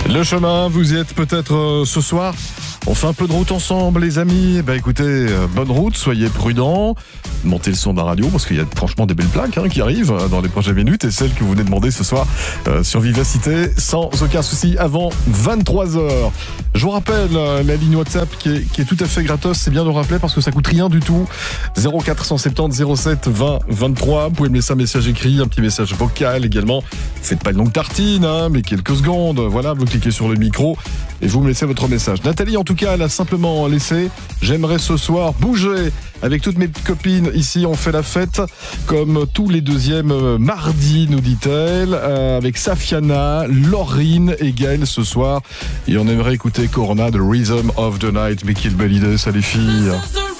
Le chemin, vous y êtes peut-être ce soir. On fait un peu de route ensemble, les amis. Écoutez, bonne route, soyez prudents. Montez le son de la radio parce qu'il y a franchement des belles plaques qui arrivent dans les prochaines minutes et celles que vous venez demander ce soir sur Vivacité sans aucun souci avant 23h. Je vous rappelle la ligne WhatsApp qui est tout à fait gratos. C'est bien de rappeler parce que ça coûte rien du tout. 0470 07 20 23. Vous pouvez me laisser un message écrit, un petit message vocal également. Faites pas une longue tartine, mais quelques secondes. Voilà, vous cliquez sur le micro et vous me laissez votre message. Nathalie, en tout cas, elle a simplement laissé « J'aimerais ce soir bouger avec toutes mes copines. Ici, on fait la fête comme tous les deuxièmes mardis, nous dit-elle, avec Safiana, Laurine et Gaël ce soir. Et on aimerait écouter Corona, The Rhythm of the Night. Mais quelle belle idée, ça, les filles.